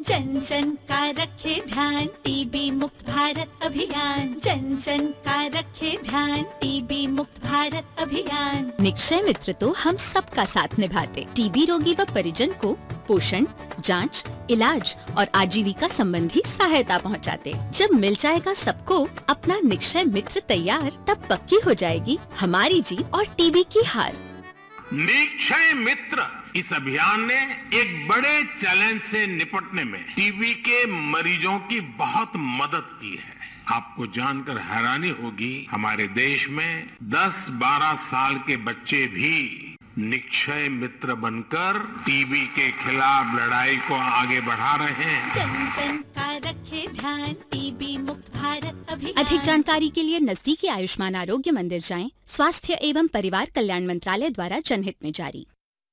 जन जन का रखे ध्यान, टीबी मुक्त भारत अभियान। जन जन का रखे ध्यान, टीबी मुक्त भारत अभियान। निक्षय मित्र तो हम सबका साथ निभाते, टीबी रोगी व परिजन को पोषण, जांच, इलाज और आजीविका संबंधी सहायता पहुंचाते। जब मिल जाएगा सबको अपना निक्षय मित्र तैयार, तब पक्की हो जाएगी हमारी जीत और टीबी की हार। निक्षय मित्र इस अभियान ने एक बड़े चैलेंज से निपटने में टीबी के मरीजों की बहुत मदद की है। आपको जानकर हैरानी होगी, हमारे देश में 10-12 साल के बच्चे भी निक्षय मित्र बनकर टीबी के खिलाफ लड़ाई को आगे बढ़ा रहे हैं। जन जन का रखे ध्यान, टीबी मुक्त भारत अभियान। अधिक जानकारी के लिए नजदीकी आयुष्मान आरोग्य मंदिर जाएं। स्वास्थ्य एवं परिवार कल्याण मंत्रालय द्वारा जनहित में जारी।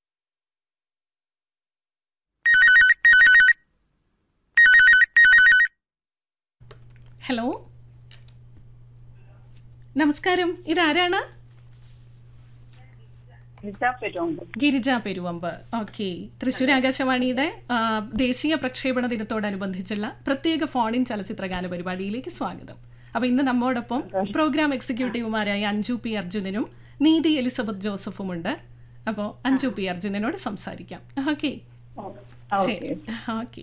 ഹലോ, നമസ്കാരം. ഇതാരാണ്? ഗിരിജ പെരുവമ്പ്. ഓക്കെ. തൃശ്ശൂർ ആകാശവാണിയുടെ ദേശീയ പ്രക്ഷേപണ ദിനത്തോടനുബന്ധിച്ചുള്ള പ്രത്യേക ഫോണിൻ ചലച്ചിത്രഗാന പരിപാടിയിലേക്ക് സ്വാഗതം. അപ്പൊ ഇന്ന് നമ്മോടൊപ്പം പ്രോഗ്രാം എക്സിക്യൂട്ടീവുമാരായ അഞ്ജു പി അർജുനനും നീതി എലിസബത്ത് ജോസഫും ഉണ്ട്. അപ്പോൾ അഞ്ജു പി അർജുനനോട് സംസാരിക്കാം. ഓക്കെ, ശരി. ഓക്കെ.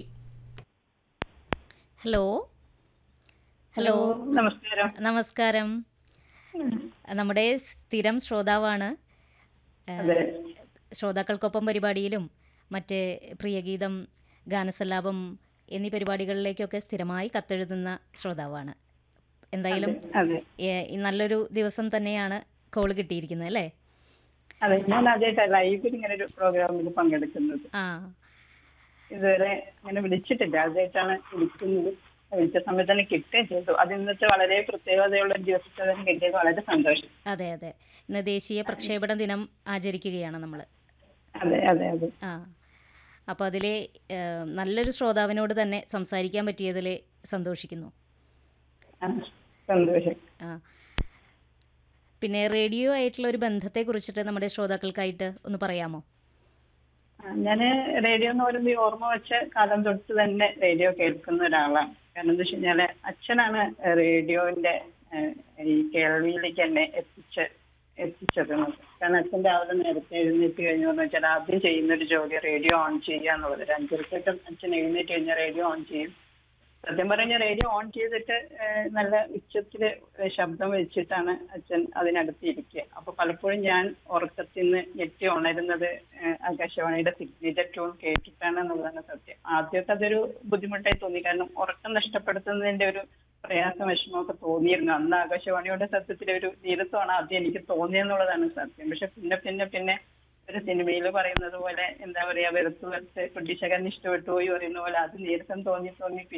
ഹലോ ഹലോ, നമസ്കാരം. നമസ്കാരം. നമ്മുടെ സ്ഥിരം ശ്രോതാവാണ്. ശ്രോതാക്കൾക്കൊപ്പം പരിപാടിയിലും മറ്റ് പ്രിയഗീതം, ഗാനസല്ലാപം എന്നീ പരിപാടികളിലേക്കൊക്കെ സ്ഥിരമായി കത്തെഴുതുന്ന ശ്രോതാവാണ്. എന്തായാലും നല്ലൊരു ദിവസം തന്നെയാണ് കോള് കിട്ടിയിരിക്കുന്നത് അല്ലേ? അതെ, ഞാൻ ആദ്യമായിട്ടാണ് ലൈവിൽ ഇങ്ങനെ ഒരു പ്രോഗ്രാമിൽ പങ്കെടുക്കുന്നത്. ഇതുവരെ അങ്ങനെ വിളിച്ചിട്ടില്ല, ആദ്യമായിട്ടാണ് വിളിക്കുന്നത്. വിളിച്ച സമയത്ത് തന്നെ കിട്ടുകയും ചെയ്തു. അത് ഇന്നത്തെ വളരെ പ്രത്യേകതയുള്ള ഒരു ദിവസത്തെ തന്നെ കിട്ടിയത് വളരെ സന്തോഷം. അതെ അതെ, ഇന്ന് ദേശീയ പ്രക്ഷേപണ ദിനം ആചരിക്കുകയാണ് നമ്മൾ. അതെ അതെ അതെ. അപ്പോൾ അതിലെ നല്ലൊരു ശ്രോതാവിനോട് തന്നെ സംസാരിക്കാൻ പറ്റിയതിൽ സന്തോഷിക്കുന്നു. സന്തോഷം. പിന്നെ റേഡിയോ ആയിട്ടുള്ള ഒരു ബന്ധത്തെ കുറിച്ചിട്ട് നമ്മുടെ ശ്രോതാക്കൾക്കായിട്ട് ഒന്ന് പറയാമോ? ഞാൻ റേഡിയോ എന്ന് പറയുമ്പോൾ ഓർമ്മ വെച്ച കാലം തൊട്ട് തന്നെ റേഡിയോ കേൾക്കുന്ന ഒരാളാണ്. കാരണം എന്താ വെച്ച് കഴിഞ്ഞാല് അച്ഛനാണ് റേഡിയോന്റെ ഈ കേൾവിയിലേക്ക് എന്നെ എത്തിച്ചത്. കാരണം അച്ഛൻ രാവിലെ നേരത്തെ എഴുന്നേറ്റ് കഴിഞ്ഞു എന്ന് വെച്ചാൽ ആദ്യം ചെയ്യുന്നൊരു ജോലി റേഡിയോ ഓൺ ചെയ്യുക എന്നുള്ളത്. 5:30 അച്ഛൻ എഴുന്നേറ്റ് കഴിഞ്ഞാൽ റേഡിയോ ഓൺ ചെയ്യും. സത്യം പറഞ്ഞാൽ റേഡിയോ ഓൺ ചെയ്തിട്ട് നല്ല ഉച്ചത്തില് ശബ്ദം വെച്ചിട്ടാണ് അച്ഛൻ അതിനടുത്ത് ഇരിക്കുക. അപ്പൊ പലപ്പോഴും ഞാൻ ഉറക്കത്തിൽ നിന്ന് ഞെട്ടി ഉണരുന്നത് ആകാശവാണിയുടെ സിഗ്നേച്ചർ ട്യൂൺ കേട്ടിട്ടാണ് എന്നുള്ളതാണ് സത്യം. ആദ്യമൊക്കെ അതൊരു ബുദ്ധിമുട്ടായി തോന്നി, കാരണം ഉറക്കം നഷ്ടപ്പെടുത്തുന്നതിന്റെ ഒരു പ്രയാസം, വിഷമമൊക്കെ തോന്നിയിരുന്നു. അന്ന് ആകാശവാണിയുടെ സത്യത്തിലെ ഒരു ധീരത്വമാണ് ആദ്യം എനിക്ക് തോന്നിയെന്നുള്ളതാണ് സത്യം. പക്ഷെ പിന്നെ ഒരു സിനിമയിൽ പറയുന്നത് പോലെ എന്താ പറയാ, വെറുത്ത് ബ്രിട്ടീഷുകാരന് ഇഷ്ടപ്പെട്ടു പോയി പറയുന്ന പോലെ അത് നീരസം തോന്നി